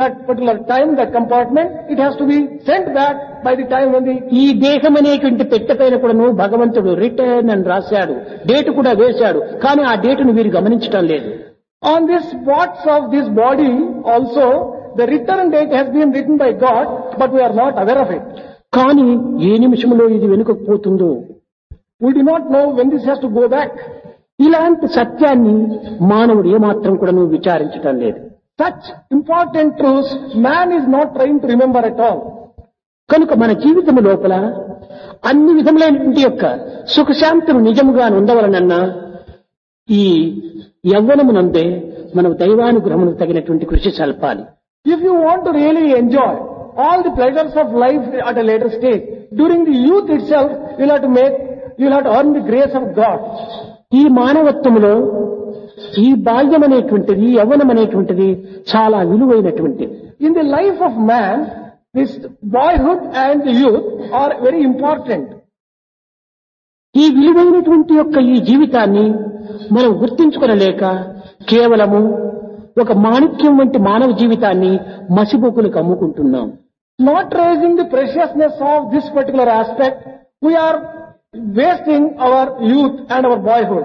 that particular time, that compartment, it has to be sent back by the time when the ఈ దేహం అనేటువంటి పెట్టెపైన కూడాను భగవంతుడు return అని రాశాడు, డేట్ కూడా వేశాడు. కానీ ఆ డేటును వీరు గమనించడం లేదు. on this parts of this body also the return date has been written by God, but we are not aware of it. కానీ ఏ నిమిషంలో ఇది వెనుకకు పోతుందో, We do not know when this has to go back. ఇలాంటి సత్యాన్ని మానవుడు ఏమాత్రం కూడాను విచారించడం లేదు. Such important truths man is not trying to remember at all. కనుక మన జీవితం లోపల అన్ని విధములైనటువంటి యొక్క సుఖశాంతులు నిజముగా ఉండవలనన్నా ఈ యవ్వనమునందే మనం దైవానుగ్రహమును తగినటువంటి కృషి సల్పాలి. If you want to really enjoy all the pleasures of life at a later stage, during the youth itself, you'll have to earn the grace of God. ఈ మానవత్వములో ఈ బాల్యం అనేటువంటిది, యవ్వనం అనేటువంటిది చాలా విలువైనటువంటిది. In the life of man, this boyhood and the youth are very important. ఈ విలువైనటువంటి యొక్క ఈ జీవితాన్ని మనం గుర్తించుకొనలేక కేవలము ఒక మాణిక్యం వంటి మానవ జీవితాన్ని మసిబొక్కులకు అమ్ముకుంటున్నాం. Not raising the preciousness of this particular aspect, we are wasting our youth and our boyhood.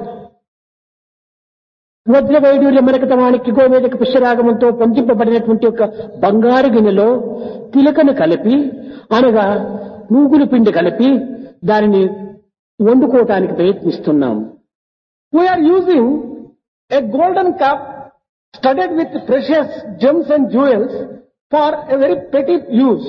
వజ్రవైడూర్య మరకత మాణిక్య గోవేదక పుష్యరాగమంతో పంచింపబడినటువంటి ఒక బంగారు గిన్నెలో తిలకను కలిపి, అనగా నూగుల పిండి కలిపి దానిని వండుకోవటానికి ప్రయత్నిస్తున్నాం. We are using a golden cup studded with precious gems and jewels for a very petty use.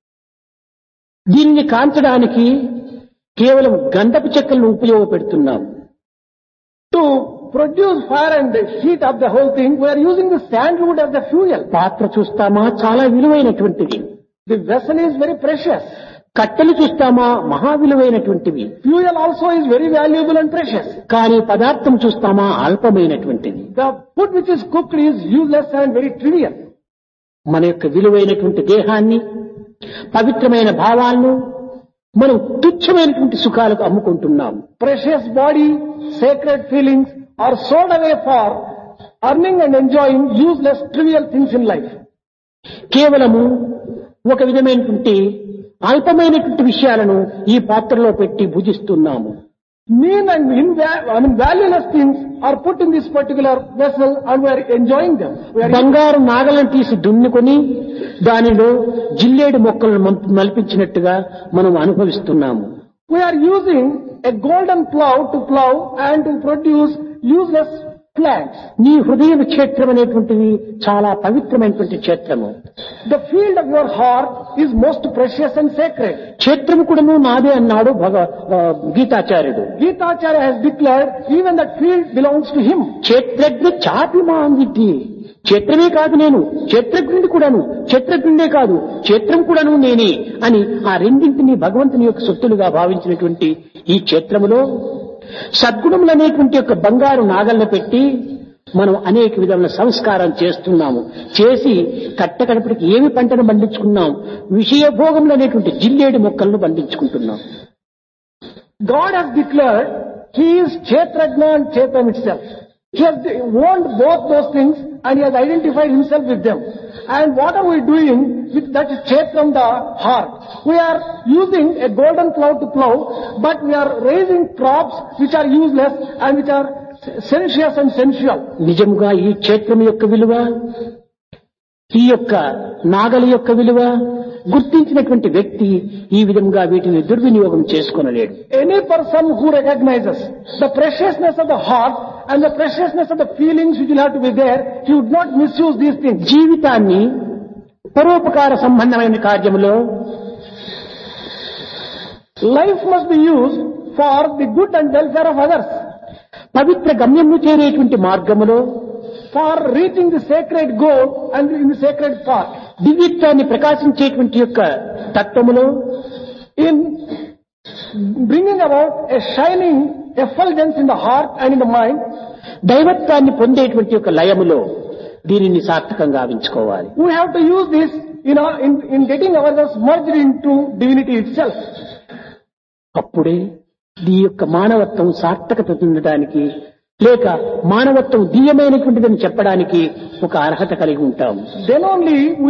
దీనిని కాంచడానికి కేవలం గంధపు చెక్కలను ఉపయోగపెడుతున్నాం. To produce fire and heat up the whole thing, we are using the sandalwood as the fuel. పాత్ర చూస్తామా చాలా విలువైనటువంటిది. The vessel is very precious. కట్టెలు చూస్తామా మహా విలువైనటువంటివి. Fuel also is very valuable and precious. కానీ పదార్థం చూస్తామా అల్పమైనటువంటిది. The food which is cooked is useless and very trivial. మన యొక్క విలువైనటువంటి దేహాన్ని, పవిత్రమైన భావాలను మనం తుచ్చమైనటువంటి సుఖాలకు అమ్ముకుంటున్నాం. Precious body, sacred feelings are sold away for earning and enjoying useless, trivial things in life. కేవలము ఒక విధమైనటువంటి అల్పమైనటువంటి విషయాలను ఈ పాత్రలో పెట్టి భుజిస్తున్నాము. Mean and valueless things are put in this particular vessel and we are enjoying them. బంగారు నాగలను తీసి దున్నుకొని దానిలో జిల్లేడు మొక్కలను మల్పించినట్టుగా మనం అనుభవిస్తున్నాము. We are using a golden plow to plow and to produce useless plants. నీ హృదయ క్షేత్రం అనేటువంటిది చాలా పవిత్రమైనటువంటి క్షేత్రము. The field of your heart is most precious and sacred. క్షేత్రము కూడాను నాదే అన్నాడు గీతాచార్యుడు. Gitacharya has declared even that field belongs to him. క్షేత్రజ్ఞ చాపి మాంగితి. క్షేత్రమే కాదు నేను, క్షేత్రజ్ఞుడి కూడాను, క్షేత్రజ్ఞుడే కాదు క్షేత్రం కూడాను నేనే అని ఆ రెండింటినీ భగవంతుని యొక్క సొత్తులుగా భావించినటువంటి ఈ క్షేత్రములో సద్గుణములు అనేటువంటి యొక్క బంగారు నాగలను పెట్టి మనం అనేక విధమైన సంస్కారం చేస్తున్నాము. చేసి కట్టకడపటికి ఏమి పంటను పండించుకున్నాం, విషయభోగములు అనేటువంటి జిల్లేడు మొక్కలను పండించుకుంటున్నాం. God has declared He is Kshetrajna and Kshetram itself. He has owned both those things and He has identified Himself with them. And what are we doing with that Kshetram, the heart? We are using a golden plow to plow, but we are raising crops which are useless and which are sensuous and sensual. నిజంగా ఈ క్షేత్రం యొక్క విలువ, ఈ యొక్క నాగలి యొక్క విలువ గుర్తించినటువంటి వ్యక్తి ఈ విధంగా వీటిని దుర్వినియోగం చేసుకోనలేడు. Any person who recognizes the preciousness of the heart and the preciousness of the feelings which will have to be there, he would not misuse these things. జీవితాన్ని పరోపకార సంబంధమైన కార్యములో Life must be used for the good and welfare of others. పవిత్ర గమ్యము చేరేటువంటి మార్గములో, for reaching the sacred goal and in the sacred path. దివ్యత్వాన్ని ప్రకాశించేటువంటి యొక్క తత్వములో, in bringing about a shining effulgence in the heart and in the mind, దైవత్వాన్ని పొందేటువంటి యొక్క లయములో దీనిని సార్థకంగా గావించుకోవాలి. we have to use this in getting ourselves merged into divinity itself. అప్పుడే ఈ యొక్క మానవత్వం సార్థకత పొందడానికి లేక మానవత్వం దివ్యమైనటువంటిదని చెప్పడానికి ఒక అర్హత కలిగి ఉంటాం. Then only